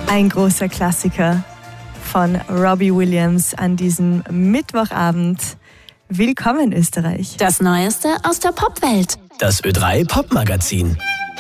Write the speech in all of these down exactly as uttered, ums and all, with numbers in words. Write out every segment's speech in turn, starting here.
Ein großer Klassiker von Robbie Williams an diesem Mittwochabend. Willkommen Österreich. Das Neueste aus der Popwelt. Das Ö drei Popmagazin.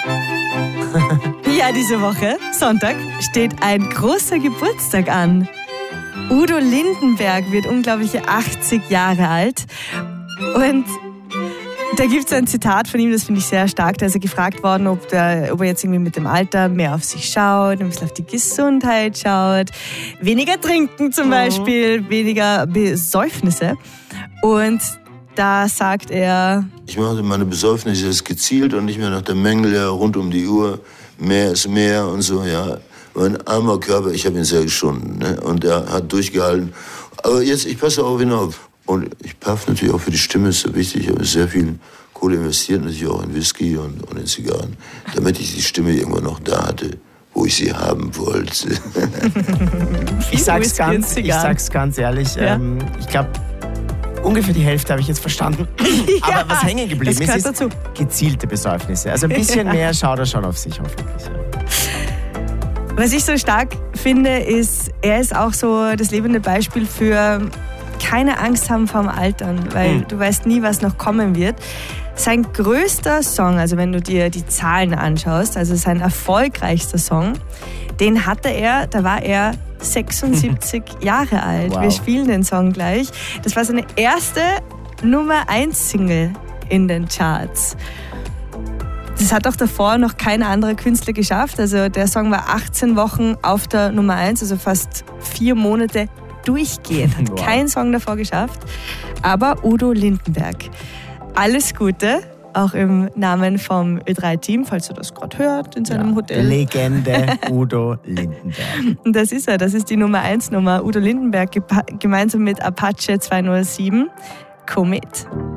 Ja, diese Woche, Sonntag, steht ein großer Geburtstag an. Udo Lindenberg wird unglaubliche achtzig Jahre alt. Und da gibt es ein Zitat von ihm, das finde ich sehr stark. Da ist er gefragt worden, ob, der, ob er jetzt irgendwie mit dem Alter mehr auf sich schaut, ein bisschen auf die Gesundheit schaut, weniger trinken zum Beispiel, weniger Besäufnisse. Und da sagt er... Ich mache meine Besäufnisse jetzt gezielt und nicht mehr nach der Menge rund um die Uhr. Mehr ist mehr und so, ja. Mein armer Körper, ich habe ihn sehr geschunden, ne? Und er hat durchgehalten. Aber jetzt, ich passe auch wieder auf. Und ich paff natürlich auch für die Stimme, ist so wichtig. Ich habe sehr viel Kohle investiert, natürlich auch in Whisky und, und in Zigarren, damit ich die Stimme irgendwann noch da hatte, wo ich sie haben wollte. ich, sag's ganz, ich sag's ganz ehrlich, ja? ähm, ich glaube, ungefähr die Hälfte habe ich jetzt verstanden. Ja, aber was hängen geblieben ist, ist dazu. gezielte Besäufnisse. Also ein bisschen ja. mehr schaut er schon auf sich hoffentlich. Was ich so stark finde, ist, er ist auch so das lebende Beispiel für keine Angst haben vorm Altern, weil mhm. du weißt nie, was noch kommen wird. Sein größter Song, also wenn du dir die Zahlen anschaust, also sein erfolgreichster Song, den hatte er, da war er sechsundsiebzig Jahre alt. Wow. Wir spielen den Song gleich. Das war seine erste Nummer eins Single in den Charts. Das hat auch davor noch kein anderer Künstler geschafft. Also der Song war achtzehn Wochen auf der Nummer eins, also fast vier Monate durchgehend. Hat wow. kein Song davor geschafft. Aber Udo Lindenberg. Alles Gute, auch im Namen vom Ö drei Team, falls du das gerade hört in seinem ja, Hotel. Legende Udo Lindenberg. Und das ist er, das ist die Nummer eins Nummer. Udo Lindenberg gemeinsam mit Apache zweihundertsieben. Komet.